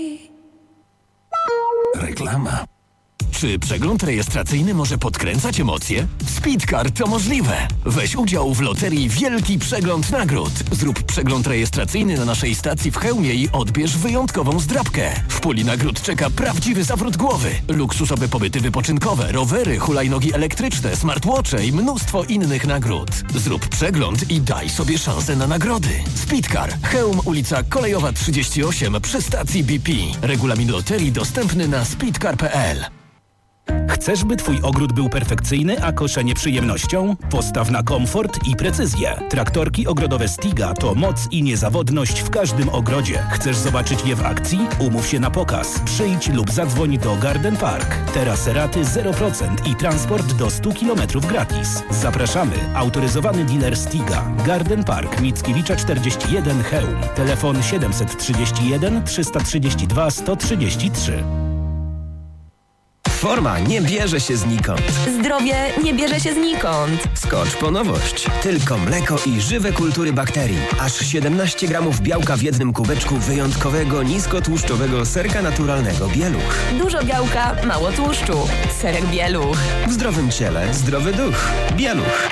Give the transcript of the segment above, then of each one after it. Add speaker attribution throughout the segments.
Speaker 1: Reklama. Czy przegląd rejestracyjny może podkręcać emocje? W Speedcar to możliwe. Weź udział w loterii Wielki Przegląd Nagród. Zrób przegląd rejestracyjny na naszej stacji w Chełmie i odbierz wyjątkową zdrabkę. W puli nagród czeka prawdziwy zawrót głowy. Luksusowe pobyty wypoczynkowe, rowery, hulajnogi elektryczne, smartwatche i mnóstwo innych nagród. Zrób przegląd i daj sobie szansę na nagrody. Speedcar. Chełm, ulica Kolejowa 38 przy stacji BP. Regulamin loterii dostępny na speedcar.pl.
Speaker 2: Chcesz, by Twój ogród był perfekcyjny, a koszenie przyjemnością? Postaw na komfort i precyzję. Traktorki ogrodowe Stiga to moc i niezawodność w każdym ogrodzie. Chcesz zobaczyć je w akcji? Umów się na pokaz. Przyjdź lub zadzwoń do Garden Park. Teraz raty 0% i transport do 100 km gratis. Zapraszamy. Autoryzowany dealer Stiga. Garden Park Mickiewicza 41 Chełm. Telefon 731 332 133.
Speaker 3: Forma nie bierze się znikąd.
Speaker 4: Zdrowie nie bierze się znikąd.
Speaker 3: Skocz po nowość. Tylko mleko i żywe kultury bakterii. Aż 17 gramów białka w jednym kubeczku wyjątkowego, niskotłuszczowego serka naturalnego Bieluch.
Speaker 4: Dużo białka, mało tłuszczu. Serek Bieluch.
Speaker 3: W zdrowym ciele zdrowy duch. Bieluch.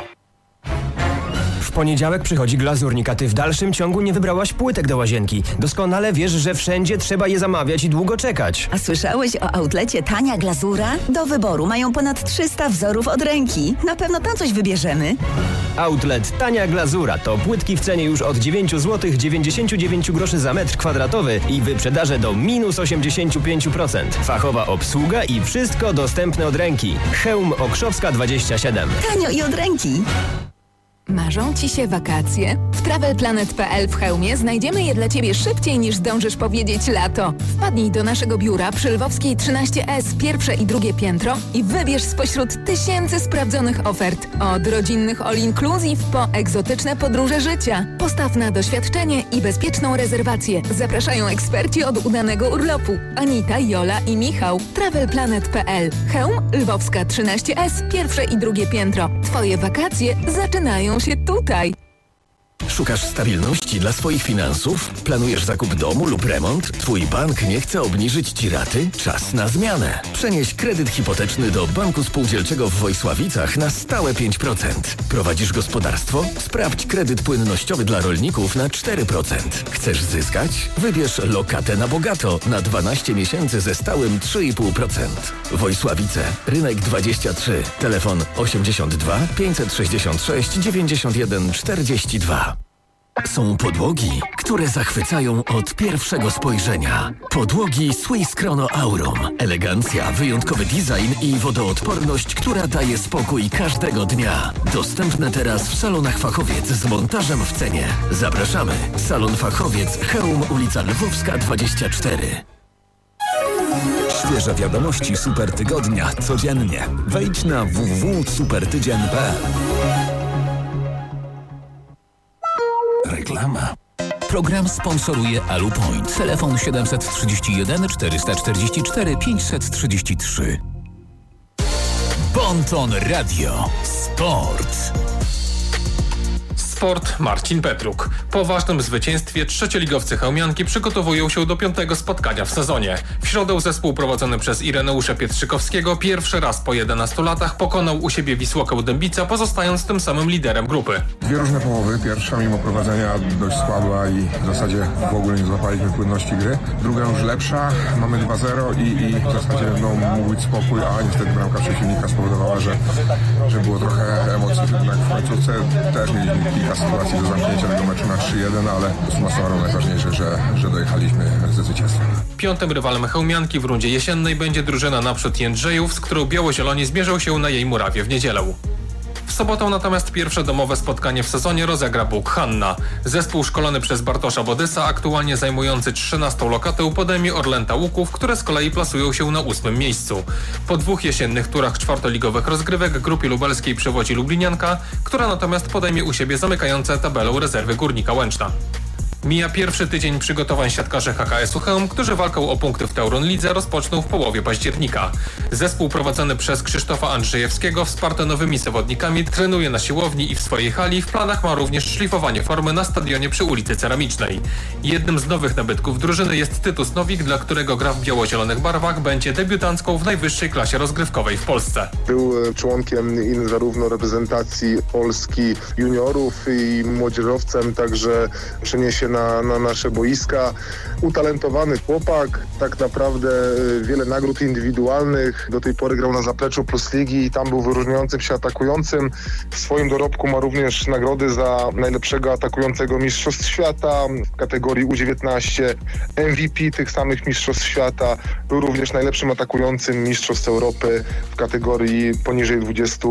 Speaker 3: W poniedziałek przychodzi glazurnik, a ty w dalszym ciągu nie wybrałaś płytek do łazienki. Doskonale wiesz, że wszędzie trzeba je zamawiać i długo czekać.
Speaker 5: A słyszałeś o outlecie Tania Glazura? Do wyboru mają ponad 300 wzorów od ręki. Na pewno tam coś wybierzemy.
Speaker 3: Outlet Tania Glazura to płytki w cenie już od 9 zł 99 groszy za metr kwadratowy i wyprzedaże do minus 85%. Fachowa obsługa i wszystko dostępne od ręki. Chełm Okrzowska 27.
Speaker 5: Tanio i od ręki.
Speaker 6: Marzą Ci się wakacje? W TravelPlanet.pl w Chełmie znajdziemy je dla Ciebie szybciej niż zdążysz powiedzieć lato. Wpadnij do naszego biura przy Lwowskiej 13S, pierwsze i drugie piętro i wybierz spośród tysięcy sprawdzonych ofert. Od rodzinnych all-inclusive po egzotyczne podróże życia. Postaw na doświadczenie i bezpieczną rezerwację. Zapraszają eksperci od udanego urlopu. Anita, Jola i Michał. TravelPlanet.pl. Chełm, Lwowska 13S, pierwsze i drugie piętro. Twoje wakacje zaczynają się tutaj.
Speaker 1: Szukasz stabilności dla swoich finansów? Planujesz zakup domu lub remont? Twój bank nie chce obniżyć Ci raty? Czas na zmianę. Przenieś kredyt hipoteczny do Banku Spółdzielczego w Wojsławicach na stałe 5%. Prowadzisz gospodarstwo? Sprawdź kredyt płynnościowy dla rolników na 4%. Chcesz zyskać? Wybierz lokatę na bogato na 12 miesięcy ze stałym 3,5%. Wojsławice, Rynek 23, telefon 82 566 91 42. Są podłogi, które zachwycają od pierwszego spojrzenia. Podłogi Swiss Chrono Aurum. Elegancja, wyjątkowy design i wodoodporność, która daje spokój każdego dnia. Dostępne teraz w salonach Fachowiec z montażem w cenie. Zapraszamy. Salon Fachowiec, Chełm, ulica Lwowska 24.
Speaker 7: Świeże wiadomości Super Tygodnia codziennie. Wejdź na www.supertydzień.pl.
Speaker 1: Reklama.
Speaker 8: Program sponsoruje Alupoint. Telefon 731 444 533. Bonton Radio. Sport.
Speaker 9: Sport Marcin Petruk. Po ważnym zwycięstwie trzecioligowcy chełmianki przygotowują się do 5. spotkania w sezonie. W środę zespół prowadzony przez Ireneusza Pietrzykowskiego pierwszy raz po 11 latach pokonał u siebie Wisłokę Dębica, pozostając tym samym liderem grupy.
Speaker 10: Dwie różne połowy. Pierwsza mimo prowadzenia dość słaba i w zasadzie w ogóle nie złapaliśmy płynności gry. Druga już lepsza. Mamy 2-0 i w zasadzie mógł być spokój, a niestety bramka przeciwnika spowodowała, że było trochę emocji. Jednak w końcówce też mieliśmy kilka sytuacji do zamknięcia tego meczu na 3-1, ale summa summarum najważniejsze, że dojechaliśmy ze zwycięstwem.
Speaker 9: 5. rywalem chełmianki w rundzie jesiennej będzie drużyna Naprzód Jędrzejów, z którą biało-zieloni zmierzą się na jej murawie w niedzielę. W sobotę natomiast pierwsze domowe spotkanie w sezonie rozegra Bóg Hanna. Zespół szkolony przez Bartosza Bodysa, aktualnie zajmujący 13. lokatę, podejmie Orlęta Łuków, które z kolei plasują się na 8. miejscu. Po 2 jesiennych turach czwartoligowych rozgrywek grupie lubelskiej przewodzi Lublinianka, która natomiast podejmie u siebie zamykające tabelę rezerwy Górnika Łęczna. Mija pierwszy tydzień przygotowań siatkarzy HKS-u Chełm, którzy walką o punkty w Tauron Lidze rozpoczną w połowie października. Zespół prowadzony przez Krzysztofa Andrzejewskiego, wsparty nowymi zawodnikami, trenuje na siłowni i w swojej hali. W planach ma również szlifowanie formy na stadionie przy ulicy Ceramicznej. Jednym z nowych nabytków drużyny jest Tytus Nowik, dla którego gra w biało-zielonych barwach będzie debiutancką w najwyższej klasie rozgrywkowej w Polsce.
Speaker 10: Był członkiem zarówno reprezentacji Polski juniorów i młodzieżowcem, także przeniesie na nasze boiska. Utalentowany chłopak, tak naprawdę wiele nagród indywidualnych. Do tej pory grał na zapleczu Plus Ligi i tam był wyróżniającym się atakującym. W swoim dorobku ma również nagrody za najlepszego atakującego mistrzostw świata w kategorii U19, MVP tych samych mistrzostw świata. Był również najlepszym atakującym mistrzostw Europy w kategorii poniżej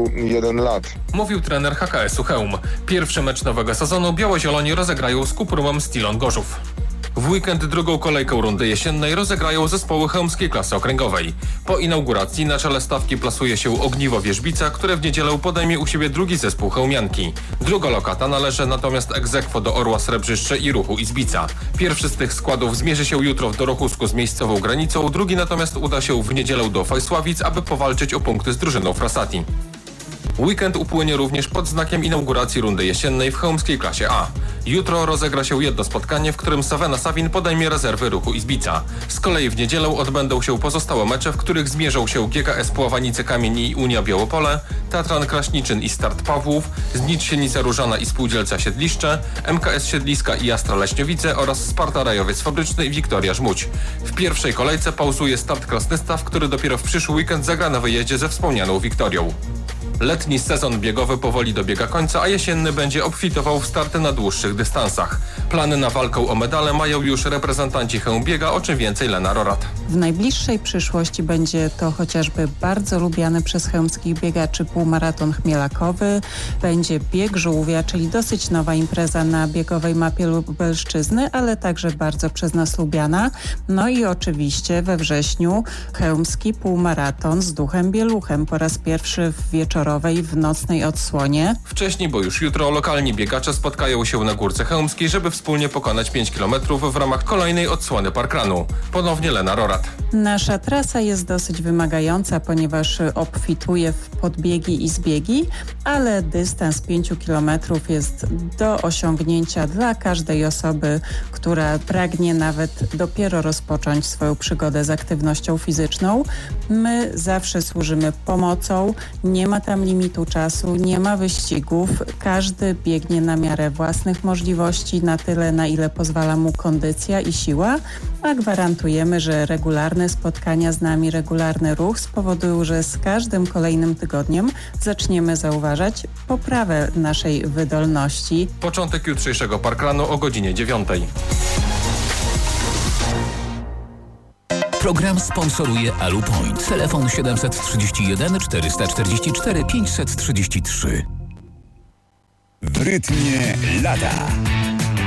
Speaker 10: 21 lat.
Speaker 9: Mówił trener HKS-u Chełm. Pierwszy mecz nowego sezonu biało-zieloni rozegrają z Kuprumem Stilon Gorzów. W weekend drugą kolejkę rundy jesiennej rozegrają zespoły chełmskiej klasy okręgowej. Po inauguracji na czele stawki plasuje się Ogniwo Wierzbica, które w niedzielę podejmie u siebie drugi zespół chełmianki. Druga lokata należy natomiast ex aequo do Orła Srebrzyszcze i Ruchu Izbica. Pierwszy z tych składów zmierzy się jutro w Dorochusku z miejscową granicą, drugi natomiast uda się w niedzielę do Fajsławic, aby powalczyć o punkty z drużyną Frasati. Weekend upłynie również pod znakiem inauguracji rundy jesiennej w chełmskiej klasie A. Jutro rozegra się jedno spotkanie, w którym Savena Savin podejmie rezerwy Ruchu Izbica. Z kolei w niedzielę odbędą się pozostałe mecze, w których zmierzą się GKS Puławanice Kamień i Unia Białopole, Tatran Kraśniczyn i Start Pawłów, Znicz Sienica Różana i Spółdzielca Siedliszcze, MKS Siedliska i Jastra Leśniowice oraz Sparta Rajowiec Fabryczny i Wiktoria Żmudź. W pierwszej kolejce pauzuje Start Krasnystaw, który dopiero w przyszły weekend zagra na wyjeździe ze wspomnianą Wiktorią. Letni sezon biegowy powoli dobiega końca, a jesienny będzie obfitował w starty na dłuższych dystansach. Plany na walkę o medale mają już reprezentanci Chełmbiega, o czym więcej Lena Rorat.
Speaker 11: W najbliższej przyszłości będzie to chociażby bardzo lubiany przez chełmskich biegaczy półmaraton chmielakowy, będzie bieg żółwia, czyli dosyć nowa impreza na biegowej mapie Lubelszczyzny, ale także bardzo przez nas lubiana. No i oczywiście we wrześniu chełmski półmaraton z Duchem Bieluchem po raz pierwszy w wieczorowej, w nocnej odsłonie.
Speaker 9: Wcześniej, bo już jutro lokalni biegacze spotkają się na Górce Chełmskiej, żeby wspólnie pokonać 5 km w ramach kolejnej odsłony parkranu. Ponownie Lena Rorat.
Speaker 11: Nasza trasa jest dosyć wymagająca, ponieważ obfituje w podbiegi i zbiegi, ale dystans 5 km jest do osiągnięcia dla każdej osoby, która pragnie nawet dopiero rozpocząć swoją przygodę z aktywnością fizyczną. My zawsze służymy pomocą, nie ma tam limitu czasu, nie ma wyścigów, każdy biegnie na miarę własnych możliwości, na tyle, na ile pozwala mu kondycja i siła, a gwarantujemy, że regularne spotkania z nami, regularny ruch spowodują, że z każdym kolejnym tygodniem zaczniemy zauważać poprawę naszej wydolności.
Speaker 9: Początek jutrzejszego parkranu o godzinie 9.
Speaker 8: Program sponsoruje Alupoint. Telefon 731 444 533.
Speaker 12: W rytmie lata.